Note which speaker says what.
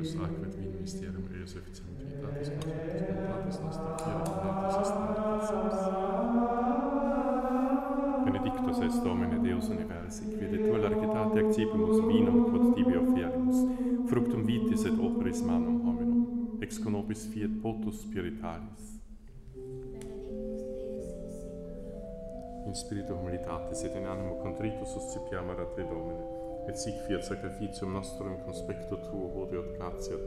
Speaker 1: Spiritus, ac et vin mysterium eius efficientivitatis consultus cantatis nostra Kyrie eleison est Benedictus est Domine Deus universi, qui de tua largitate accipimus vinum quod tibi offerimus, fructum vitis et operis manum hominum, ex conopis fiat potus spiritualis. In spiritu humilitatis et in animo contritus suscipiamur a te, Domine, et sic fiat sacrificium nostrum in conspecto tuo hodie et gratiat